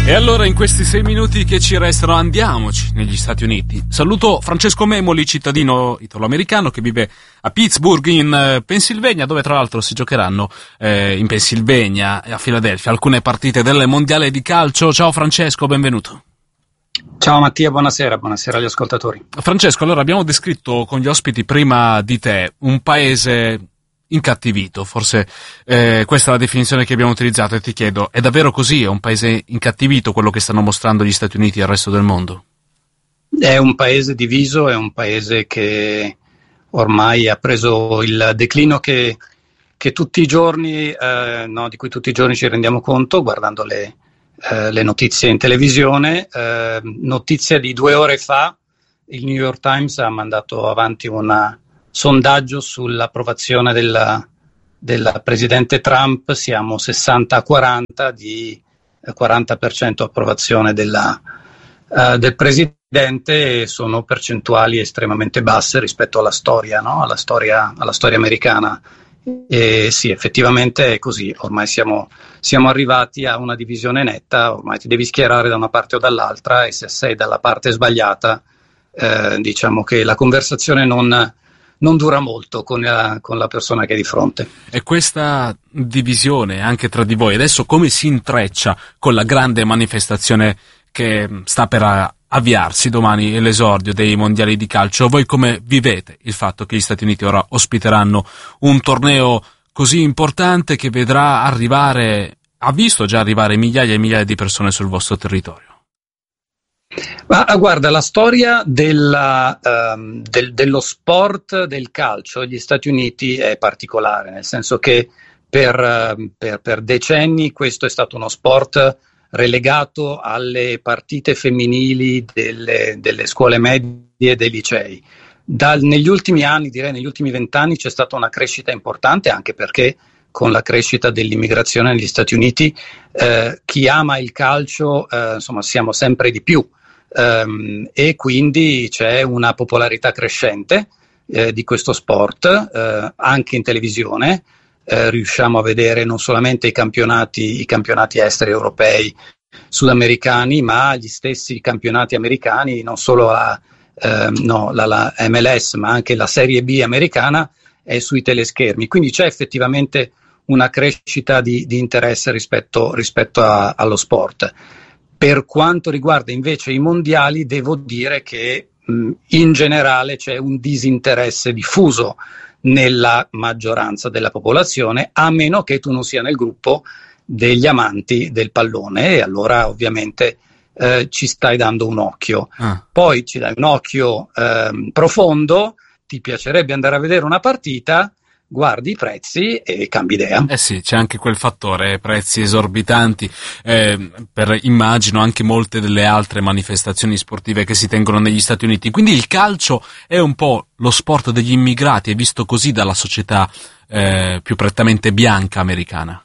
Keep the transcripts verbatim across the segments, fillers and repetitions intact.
E allora in questi sei minuti che ci restano andiamoci negli Stati Uniti. Saluto Francesco Memoli, cittadino italo-americano che vive a Pittsburgh in eh, Pennsylvania, dove tra l'altro si giocheranno eh, in Pennsylvania e a Filadelfia alcune partite del mondiale di calcio. Ciao Francesco, benvenuto. Ciao Mattia, buonasera, buonasera agli ascoltatori. Francesco, allora abbiamo descritto con gli ospiti prima di te un paese incattivito, forse eh, questa è la definizione che abbiamo utilizzato, e ti chiedo, è davvero così? È un paese incattivito quello che stanno mostrando gli Stati Uniti al resto del mondo? È un paese diviso, è un paese che ormai ha preso il declino che, che tutti i giorni, eh, no, di cui tutti i giorni ci rendiamo conto guardando le, eh, le notizie in televisione. Eh, notizia di due ore fa, il New York Times ha mandato avanti una sondaggio sull'approvazione del, del presidente Trump. Siamo sessanta a quaranta, di quaranta per cento approvazione della, uh, del presidente. Sono percentuali estremamente basse rispetto alla storia, no? alla storia, alla storia americana. E sì, effettivamente è così, ormai siamo, siamo arrivati a una divisione netta, ormai ti devi schierare da una parte o dall'altra, e se sei dalla parte sbagliata, eh, diciamo che la conversazione non non dura molto con la, con la persona che è di fronte. E questa divisione anche tra di voi adesso come si intreccia con la grande manifestazione che sta per avviarsi domani, l'esordio dei mondiali di calcio? Voi come vivete il fatto che gli Stati Uniti ora ospiteranno un torneo così importante che vedrà arrivare, ha visto già arrivare migliaia e migliaia di persone sul vostro territorio? Ma guarda, la storia della, um, del, dello sport del calcio negli Stati Uniti è particolare, nel senso che per, uh, per, per decenni questo è stato uno sport relegato alle partite femminili delle, delle scuole medie e dei licei. Dal, negli ultimi anni, direi negli ultimi vent'anni, c'è stata una crescita importante, anche perché con la crescita dell'immigrazione negli Stati Uniti eh, chi ama il calcio, eh, insomma, siamo sempre di più. Um, e quindi c'è una popolarità crescente eh, di questo sport, eh, anche in televisione. Eh, riusciamo a vedere non solamente i campionati, i campionati esteri europei, sudamericani, ma gli stessi campionati americani, non solo la, eh, no, la, la M L S, ma anche la Serie B americana è sui teleschermi. Quindi c'è effettivamente una crescita di, di interesse rispetto, rispetto a, allo sport. Per quanto riguarda invece i mondiali, devo dire che mh, in generale c'è un disinteresse diffuso nella maggioranza della popolazione, a meno che tu non sia nel gruppo degli amanti del pallone, e allora ovviamente eh, ci stai dando un occhio. Ah. Poi ci dai un occhio eh, profondo, ti piacerebbe andare a vedere una partita, guardi i prezzi e cambi idea. Eh sì, c'è anche quel fattore, prezzi esorbitanti, eh, per immagino anche molte delle altre manifestazioni sportive che si tengono negli Stati Uniti. Quindi il calcio è un po' lo sport degli immigrati, è visto così dalla società eh, più prettamente bianca americana?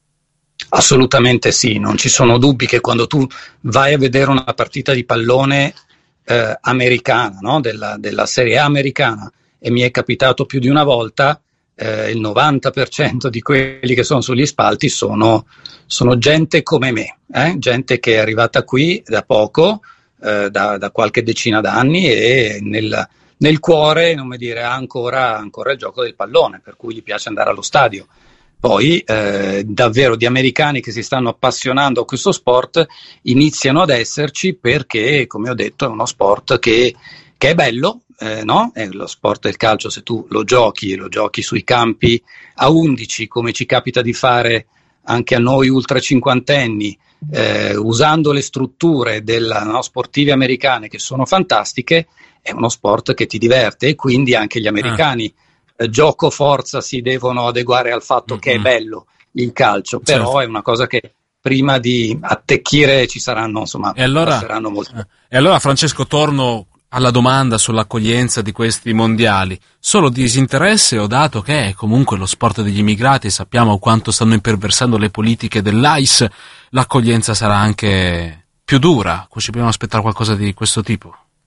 Assolutamente sì, non ci sono dubbi che quando tu vai a vedere una partita di pallone eh, americana, no? della, della Serie A americana, e mi è capitato più di una volta, Eh, il novanta per cento di quelli che sono sugli spalti sono, sono gente come me, eh? gente che è arrivata qui da poco, eh, da, da qualche decina d'anni, e nel, nel cuore, non mi dire, ha ancora, ancora il gioco del pallone, per cui gli piace andare allo stadio. Poi eh, davvero di americani che si stanno appassionando a questo sport iniziano ad esserci, perché, come ho detto, è uno sport che, che è bello. Eh, no? È lo sport del calcio, se tu lo giochi e lo giochi sui campi a undici, come ci capita di fare anche a noi ultra cinquantenni, eh, usando le strutture della, no, sportive americane, che sono fantastiche, è uno sport che ti diverte, e quindi anche gli americani ah. eh, gioco forza si devono adeguare al fatto mm-hmm. che è bello il calcio, però certo. È una cosa che prima di attecchire ci saranno, insomma, e allora, passeranno molti. E allora Francesco, torno alla domanda sull'accoglienza di questi mondiali. Solo disinteresse, o dato che è comunque lo sport degli immigrati e sappiamo quanto stanno imperversando le politiche dell'I C E, l'accoglienza sarà anche più dura? Ci dobbiamo aspettare qualcosa di questo tipo?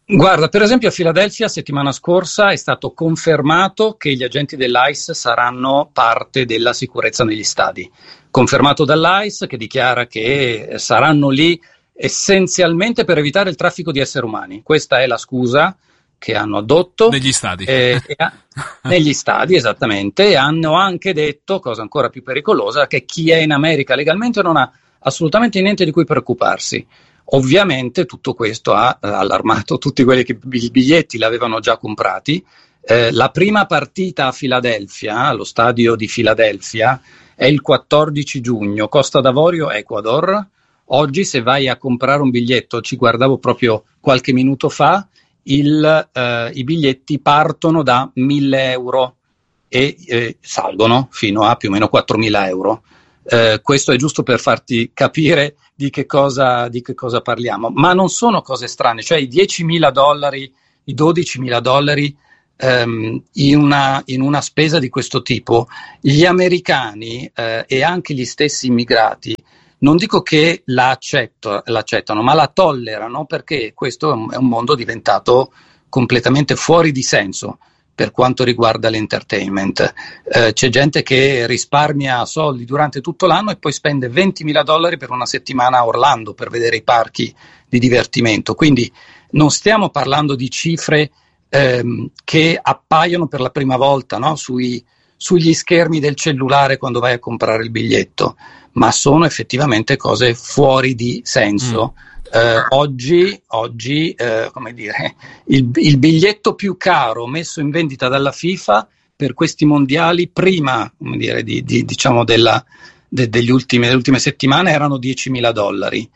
Guarda, per esempio a Filadelfia settimana scorsa è stato confermato che gli agenti dell'ICE saranno parte della sicurezza negli stadi. Confermato dall'ICE, che dichiara che saranno lì essenzialmente per evitare il traffico di esseri umani. Questa è la scusa che hanno addotto. Negli stadi. Eh, e a, negli stadi, esattamente. E hanno anche detto, cosa ancora più pericolosa, che chi è in America legalmente non ha assolutamente niente di cui preoccuparsi. Ovviamente tutto questo ha eh, allarmato tutti quelli che i biglietti l'avevano già comprati. Eh, la prima partita a Filadelfia, allo stadio di Filadelfia, è il quattordici giugno, Costa d'Avorio, Ecuador. Oggi se vai a comprare un biglietto, ci guardavo proprio qualche minuto fa, il, eh, i biglietti partono da mille euro e eh, salgono fino a più o meno quattromila euro. Eh, questo è giusto per farti capire di che cosa, di che cosa parliamo, ma non sono cose strane, cioè i diecimila dollari, i dodicimila dollari ehm, in, una, in una spesa di questo tipo, gli americani eh, e anche gli stessi immigrati non dico che la accetto, l'accettano, ma la tollerano, perché questo è un, è un mondo diventato completamente fuori di senso per quanto riguarda l'entertainment. Eh, c'è gente che risparmia soldi durante tutto l'anno e poi spende ventimila dollari per una settimana a Orlando per vedere i parchi di divertimento. Quindi non stiamo parlando di cifre ehm, che appaiono per la prima volta, no? Sui, sugli schermi del cellulare quando vai a comprare il biglietto, ma sono effettivamente cose fuori di senso. Mm. Eh, oggi, oggi eh, come dire, il, il biglietto più caro messo in vendita dalla FIFA per questi mondiali prima, come dire, di, di, diciamo della, de, degli ultimi, delle ultime settimane erano diecimila dollari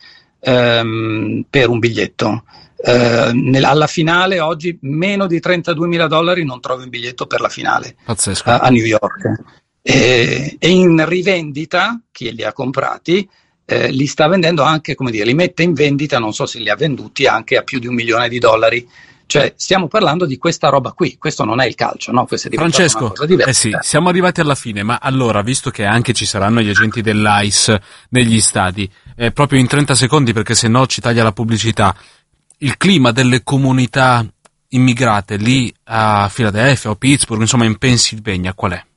ehm, per un biglietto. Eh, nel, alla finale oggi meno di trentaduemila dollari non trovi un biglietto per la finale. Pazzesco. a, a New York. E, e in rivendita chi li ha comprati Eh, li sta vendendo anche, come dire, li mette in vendita, non so se li ha venduti anche a più di un milione di dollari. Cioè stiamo parlando di questa roba qui, questo non è il calcio, no? Questo è Francesco, una cosa diversa. Eh sì, siamo arrivati alla fine, ma allora, visto che anche ci saranno gli agenti dell'ICE negli stadi, eh, proprio in trenta secondi, perché se no ci taglia la pubblicità, il clima delle comunità immigrate lì a Filadelfia o Pittsburgh, insomma in Pennsylvania, qual è?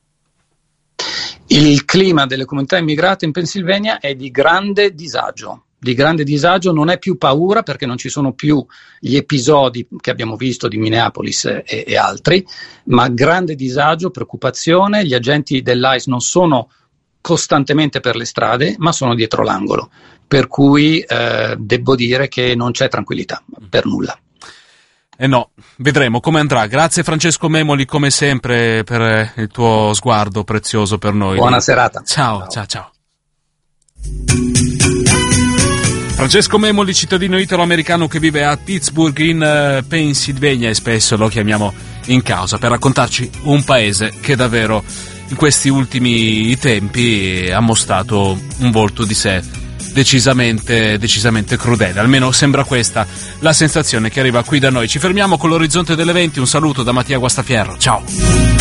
Il clima delle comunità immigrate in Pennsylvania è di grande disagio, di grande disagio, non è più paura perché non ci sono più gli episodi che abbiamo visto di Minneapolis e, e altri, ma grande disagio, preoccupazione. Gli agenti dell'ICE non sono costantemente per le strade, ma sono dietro l'angolo, per cui eh, devo dire che non c'è tranquillità per nulla. Eh no, vedremo come andrà. Grazie Francesco Memoli, come sempre, per il tuo sguardo prezioso per noi. Buona serata. Ciao, ciao, ciao. Francesco Memoli, cittadino italo-americano che vive a Pittsburgh in uh, Pennsylvania, e spesso lo chiamiamo in causa per raccontarci un paese che davvero in questi ultimi tempi ha mostrato un volto di sé decisamente, decisamente crudele. Almeno sembra questa la sensazione che arriva qui da noi. Ci fermiamo con l'orizzonte delle venti. Un saluto da Mattia Guastafierro. Ciao.